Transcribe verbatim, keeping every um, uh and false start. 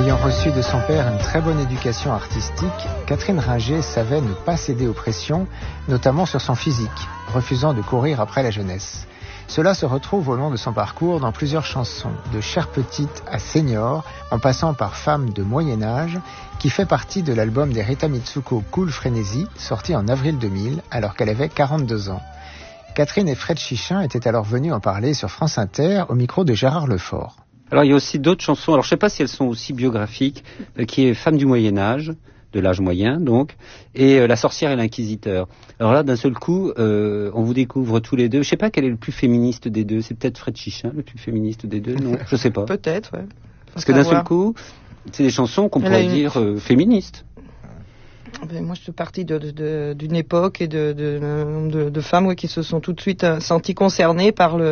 Ayant reçu de son père une très bonne éducation artistique, Catherine Ringer savait ne pas céder aux pressions, notamment sur son physique, refusant de courir après la jeunesse. Cela se retrouve au long de son parcours dans plusieurs chansons, de Chère Petite à Senior, en passant par Femme de Moyen-Âge, qui fait partie de l'album des Rita Mitsuko Cool Frénésie, sorti en avril deux mille, alors qu'elle avait quarante-deux ans. Catherine et Fred Chichin étaient alors venus en parler sur France Inter, au micro de Gérard Lefort. Alors il y a aussi d'autres chansons, alors je ne sais pas si elles sont aussi biographiques, euh, qui est Femme du Moyen-Âge, de l'âge moyen donc, et euh, La sorcière et l'inquisiteur. Alors là, d'un seul coup, euh, on vous découvre tous les deux. Je ne sais pas quel est le plus féministe des deux, c'est peut-être Fred Chichin, le plus féministe des deux, non? Je ne sais pas. Peut-être, ouais. Parce que d'un seul coup, c'est des chansons qu'on Elle pourrait une... dire euh, féministes. Ben, moi, je suis partie de, de, de, d'une époque et de, de, de, de femmes ouais, qui se sont tout de suite euh, senties concernées par le